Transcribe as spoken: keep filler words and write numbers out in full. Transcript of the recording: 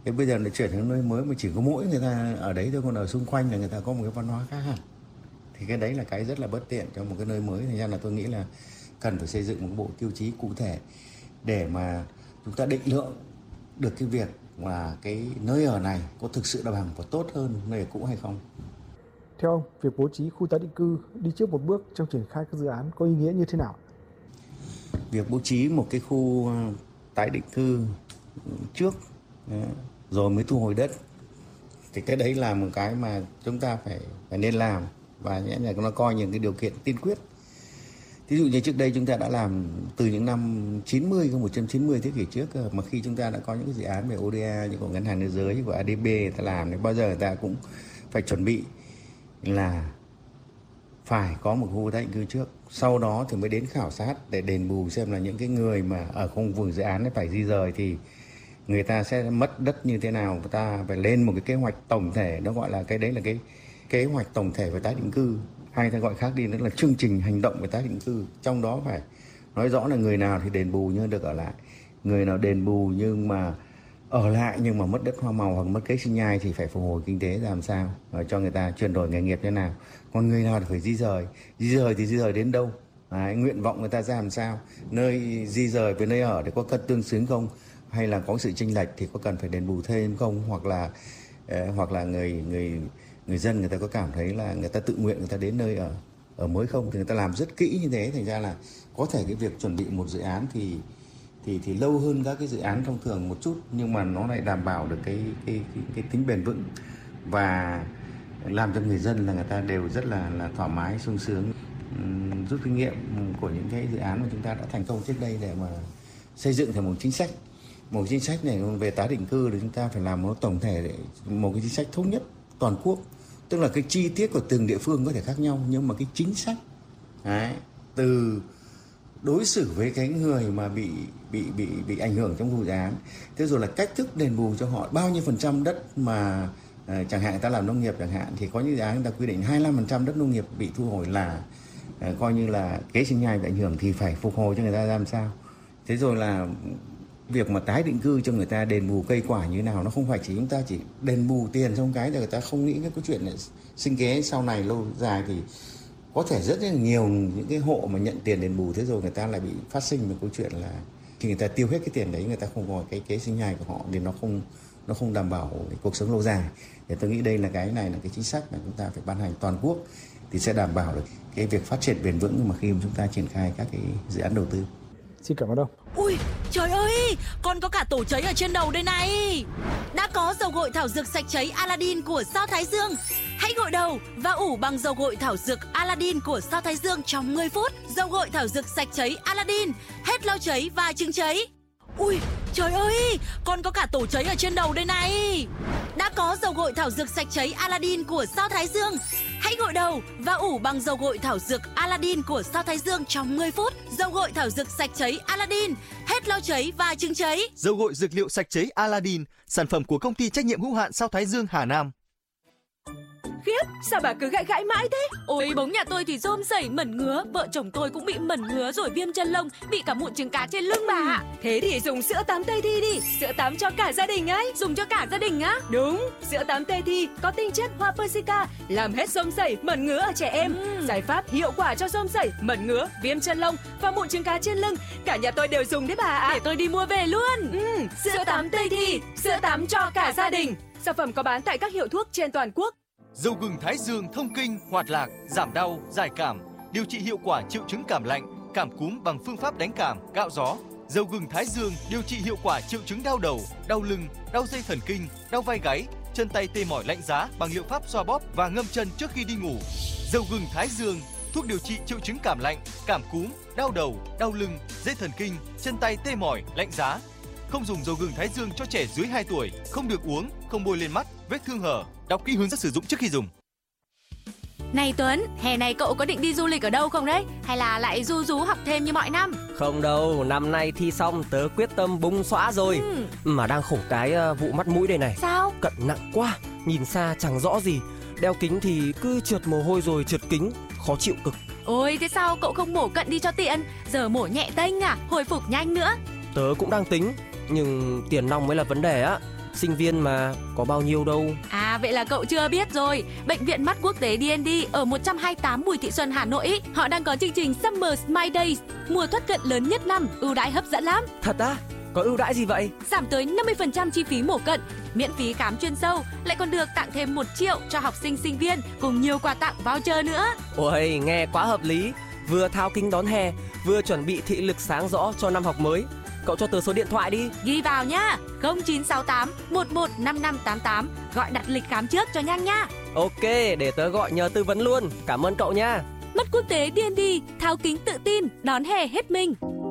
Thế bây giờ lại chuyển đến nơi mới mà chỉ có mỗi người ta ở đấy thôi, còn ở xung quanh là người ta có một cái văn hóa khác hẳn. Thì cái đấy là cái rất là bất tiện cho một cái nơi mới. Thành ra là tôi nghĩ là cần phải xây dựng một bộ tiêu chí cụ thể để mà chúng ta định lượng được cái việc mà cái nơi ở này có thực sự là bằng và tốt hơn nơi ở cũ hay không. Theo ông, việc bố trí khu tái định cư đi trước một bước trong triển khai các dự án có ý nghĩa như thế nào? Việc bố trí một cái khu tái định cư trước rồi mới thu hồi đất thì cái đấy là một cái mà chúng ta phải phải nên làm, và nhẽ là nó coi những cái điều kiện tiên quyết. Ví dụ như trước đây chúng ta đã làm từ những năm chín mươi, một trăm chín mươi thế kỷ trước, mà khi chúng ta đã có những cái dự án về o đê a như của Ngân hàng Thế giới, của a đê bê người ta làm, thì bao giờ người ta cũng phải chuẩn bị là phải có một khu tái định cư trước. Sau đó thì mới đến khảo sát để đền bù xem là những cái người mà ở không vùng dự án phải di rời thì người ta sẽ mất đất như thế nào. Người ta phải lên một cái kế hoạch tổng thể, nó gọi là cái đấy là cái kế hoạch tổng thể về tái định cư, hay ta gọi khác đi nữa là chương trình hành động về tái định cư. Trong đó phải nói rõ là người nào thì đền bù nhưng được ở lại, người nào đền bù nhưng mà ở lại nhưng mà mất đất hoa màu hoặc mất kế sinh nhai thì phải phục hồi kinh tế làm sao, và cho người ta chuyển đổi nghề nghiệp thế nào. Còn người nào thì phải di rời, di rời thì di rời đến đâu, đấy, nguyện vọng người ta ra làm sao, nơi di rời với nơi ở để có cân tương xứng không, hay là có sự chênh lệch thì có cần phải đền bù thêm không, hoặc là uh, hoặc là người người người dân người ta có cảm thấy là người ta tự nguyện người ta đến nơi ở ở mới không, thì người ta làm rất kỹ như thế. Thành ra là có thể cái việc chuẩn bị một dự án thì thì thì lâu hơn các cái dự án thông thường một chút, nhưng mà nó lại đảm bảo được cái cái cái, cái tính bền vững và làm cho người dân là người ta đều rất là là thoải mái, sung sướng. Uhm, rút kinh nghiệm của những cái dự án mà chúng ta đã thành công trước đây để mà xây dựng thành một chính sách. Một chính sách này về tái định cư thì chúng ta phải làm một tổng thể để một cái chính sách thống nhất toàn quốc. Tức là cái chi tiết của từng địa phương có thể khác nhau, nhưng mà cái chính sách đấy, từ đối xử với cái người mà bị bị bị bị ảnh hưởng trong vụ dự án, thế rồi là cách thức đền bù cho họ bao nhiêu phần trăm đất mà uh, chẳng hạn người ta làm nông nghiệp chẳng hạn, thì có những dự án người ta quy định hai mươi lăm phần trăm đất nông nghiệp bị thu hồi là uh, coi như là kế sinh nhai bị ảnh hưởng thì phải phục hồi cho người ta làm sao. Thế rồi là việc mà tái định cư cho người ta đền bù cây quả như thế nào, nó không phải chỉ chúng ta chỉ đền bù tiền xong cái rồi người ta không nghĩ cái câu chuyện này sinh kế sau này lâu dài, thì có thể rất là nhiều những cái hộ mà nhận tiền đền bù, thế rồi người ta lại bị phát sinh một câu chuyện là khi người ta tiêu hết cái tiền đấy, người ta không có cái kế sinh nhai của họ thì nó không nó không đảm bảo cuộc sống lâu dài. Thì tôi nghĩ đây là cái này là cái chính sách mà chúng ta phải ban hành toàn quốc thì sẽ đảm bảo được cái việc phát triển bền vững mà khi mà chúng ta triển khai các cái dự án đầu tư. Xin cảm ơn ông. Ui, trời ơi, con có cả tổ cháy ở trên đầu đây này. Đã có dầu gội thảo dược sạch cháy Aladdin của Sao Thái Dương. Hãy gội đầu và ủ bằng dầu gội thảo dược Aladdin của Sao Thái Dương trong mười phút. Dầu gội thảo dược sạch cháy Aladdin, hết lau cháy và trứng cháy. Ui, trời ơi, con có cả tổ cháy ở trên đầu đây này. Đã có dầu gội thảo dược sạch cháy Aladdin của Sao Thái Dương. Hãy gội đầu và ủ bằng dầu gội thảo dược Aladdin của Sao Thái Dương trong mười phút. Dầu gội thảo dược sạch cháy Aladdin, hết lau cháy và trứng cháy. Dầu gội dược liệu sạch cháy Aladdin, sản phẩm của công ty trách nhiệm hữu hạn Sao Thái Dương Hà Nam. Khiếp, sao bà cứ gãi gãi mãi thế? Ôi, bóng nhà tôi thì rôm rẩy mẩn ngứa, vợ chồng tôi cũng bị mẩn ngứa rồi viêm chân lông, bị cả mụn trứng cá trên lưng bà ạ. Thế thì dùng sữa tắm Tây Thi đi, sữa tắm cho cả gia đình ấy. Dùng cho cả gia đình á? Đúng, sữa tắm Tây Thi có tinh chất hoa persica, làm hết rôm rẩy, mẩn ngứa ở trẻ em. Ừ. Giải pháp hiệu quả cho rôm rẩy, mẩn ngứa, viêm chân lông và mụn trứng cá trên lưng. Cả nhà tôi đều dùng đấy bà ạ. Để tôi đi mua về luôn. Ừ, sữa, sữa tắm Tây Thi, sữa tắm cho cả gia đình. Sản phẩm có bán tại các hiệu thuốc trên toàn quốc. Dầu gừng Thái Dương thông kinh, hoạt lạc, giảm đau, giải cảm, điều trị hiệu quả triệu chứng cảm lạnh, cảm cúm bằng phương pháp đánh cảm, gạo gió. Dầu gừng Thái Dương điều trị hiệu quả triệu chứng đau đầu, đau lưng, đau dây thần kinh, đau vai gáy, chân tay tê mỏi lạnh giá bằng liệu pháp xoa bóp và ngâm chân trước khi đi ngủ. Dầu gừng Thái Dương thuốc điều trị triệu chứng cảm lạnh, cảm cúm, đau đầu, đau lưng, dây thần kinh, chân tay tê mỏi, lạnh giá. Không dùng dầu gừng Thái Dương cho trẻ dưới hai tuổi, không được uống, không bôi lên mắt, vết thương hở. Đọc kỹ hướng dẫn sử dụng trước khi dùng. Này Tuấn, hè này cậu có định đi du lịch ở đâu không đấy? Hay là lại ru rú học thêm như mọi năm? Không đâu, năm nay thi xong tớ quyết tâm bung xõa rồi. ừ. Mà đang khổ cái uh, vụ mắt mũi đây này. Sao? Cận nặng quá, nhìn xa chẳng rõ gì. Đeo kính thì cứ trượt mồ hôi rồi trượt kính, khó chịu cực. Ôi, thế sao cậu không mổ cận đi cho tiện? Giờ mổ nhẹ tênh à, hồi phục nhanh nữa. Tớ cũng đang tính, nhưng tiền nong mới là vấn đề á. Sinh viên mà có bao nhiêu đâu. À vậy là cậu chưa biết rồi. Bệnh viện mắt quốc tế đê en đê ở một trăm hai mươi tám Bùi Thị Xuân, Hà Nội ý, họ đang có chương trình Summer Smile Days, mùa thoát cận lớn nhất năm, ưu đãi hấp dẫn lắm. Thật á? Có ưu đãi gì vậy? Giảm tới năm mươi phần trăm chi phí mổ cận, miễn phí khám chuyên sâu, lại còn được tặng thêm một triệu cho học sinh sinh viên cùng nhiều quà tặng voucher nữa. Ôi, nghe quá hợp lý. Vừa thao kính đón hè, vừa chuẩn bị thị lực sáng rõ cho năm học mới. Cậu cho tớ số điện thoại đi. Ghi vào nhá, không chín sáu tám một một năm năm tám tám, gọi đặt lịch khám trước cho nhanh nhá. Ok, để tớ gọi nhờ tư vấn luôn. Cảm ơn cậu nha. Mắt quốc tế đê en đê, thao kính tự tin, đón hè hết mình.